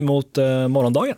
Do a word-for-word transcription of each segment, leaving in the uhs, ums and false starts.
mot eh, morgondagen.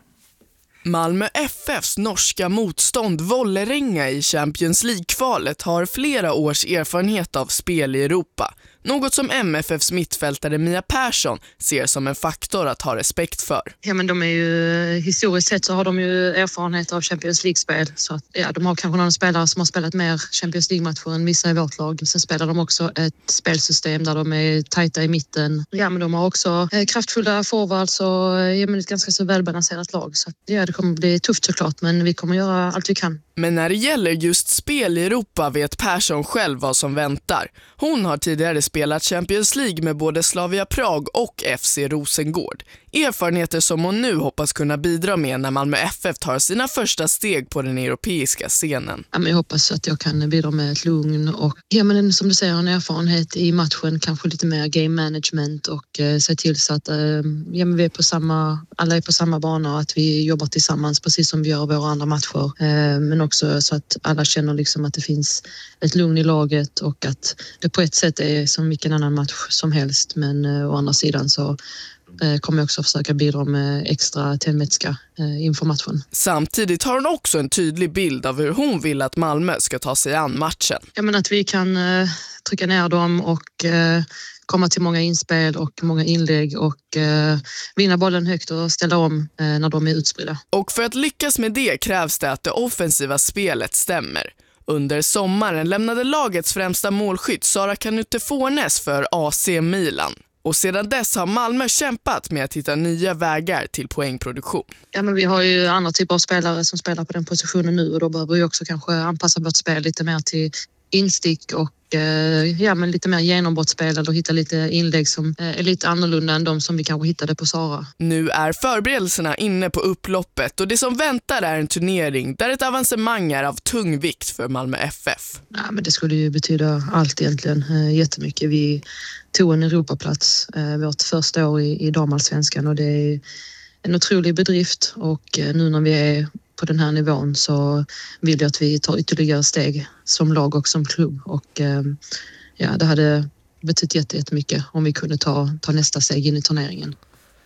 Malmö F F:s norska motstånd Vålerenga i Champions League-kvalet har flera års erfarenhet av spel i Europa. Något som M F F:s mittfältare Mia Persson ser som en faktor att ha respekt för. Ja, men de är ju, historiskt sett så har de ju erfarenhet av Champions League-spel. Så att, ja, de har kanske någon spelare som har spelat mer Champions League-matcher än vissa i vårt lag. Sen spelar de också ett spelsystem där de är tajta i mitten. Ja, men de har också eh, kraftfulla forwards och ja, men ett ganska så välbalanserat lag. Så att, ja, det kommer bli tufft såklart, men vi kommer göra allt vi kan. Men när det gäller just spel i Europa vet Persson själv vad som väntar. Hon har tidigare spelat Champions League med både Slavia Prag och F C Rosengård. Erfarenheter som hon nu hoppas kunna bidra med när Malmö F F tar sina första steg på den europeiska scenen. Ja, men jag hoppas att jag kan bidra med ett lugn och ja, men som du säger, en erfarenhet i matchen, kanske lite mer game management och eh, se till så att eh, ja, men vi är på samma, alla är på samma bana och att vi jobbar tillsammans precis som vi gör våra andra matcher. Eh, men också så att alla känner liksom att det finns ett lugn i laget och att det på ett sätt är som vilken annan match som helst, men eh, å andra sidan så kommer jag också försöka bidra med extra tändvätska inför matchen. Samtidigt har hon också en tydlig bild av hur hon vill att Malmö ska ta sig an matchen. Ja, men att vi kan uh, trycka ner dem och uh, komma till många inspel och många inlägg och uh, vinna bollen högt och ställa om uh, när de är utspridda. Och för att lyckas med det krävs det att det offensiva spelet stämmer. Under sommaren lämnade lagets främsta målskytt Sara Kanute Fornes för A C Milan. Och sedan dess har Malmö kämpat med att hitta nya vägar till poängproduktion. Ja, men vi har ju andra typer av spelare som spelar på den positionen nu och då behöver vi också kanske anpassa vårt spel lite mer till instick och eh, ja, men lite mer genombrottsspel eller hitta lite inlägg som eh, är lite annorlunda än de som vi kanske hittade på Sara. Nu är förberedelserna inne på upploppet och det som väntar är en turnering där ett avancemang är av tung vikt för Malmö F F. Ja, men det skulle ju betyda allt egentligen, eh, jättemycket. Vi tog en Europaplats eh, vårt första år i, i damallsvenskan och det är en otrolig bedrift och eh, nu när vi är på den här nivån så vill jag att vi tar ytterligare steg som lag och som klubb och eh, ja, det hade betytt jättemycket om vi kunde ta, ta nästa steg in i turneringen.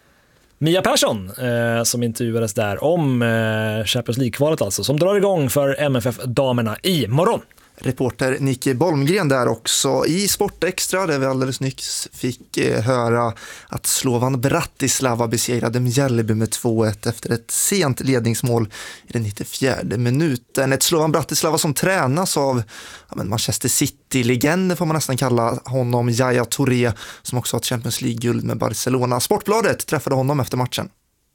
Mia Persson eh, som intervjuades där om eh, Champions League-kvalet alltså, som drar igång för M F F-damerna i morgon. Reporter Nicky Bolmgren där också i Sportextra där vi alldeles nyss fick eh, höra att Slovan Bratislava besegrade Mjällby med två ett efter ett sent ledningsmål i den nittiofjärde minuten. Ett Slovan Bratislava som tränas av ja, men Manchester City-legender får man nästan kalla honom, Yaya Touré, som också har ett Champions League-guld med Barcelona. Sportbladet träffade honom efter matchen.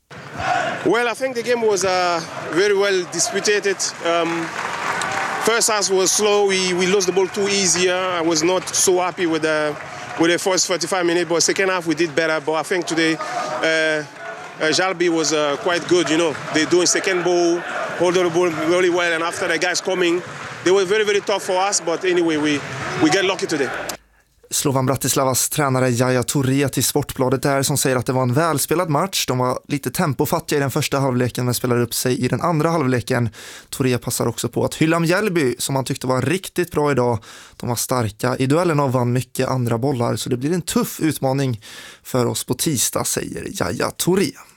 Well, I think the game was uh, very well disputed. Um... First half was slow. We we lost the ball too easy. I was not so happy with the with the first forty-five minutes, but second half we did better. But I think today, uh, uh, Jalby was uh, quite good. You know, they doing second ball, holding the ball really well, and after the guys coming, they were very very tough for us. But anyway, we we get lucky today. Slovan Bratislavas tränare Yaya Touré till Sportbladet där som säger att det var en välspelad match. De var lite tempofattiga i den första halvleken men spelade upp sig i den andra halvleken. Touré passar också på att hylla Mjällby som han tyckte var riktigt bra idag. De var starka i duellen och vann mycket andra bollar så det blir en tuff utmaning för oss på tisdag, säger Yaya Touré.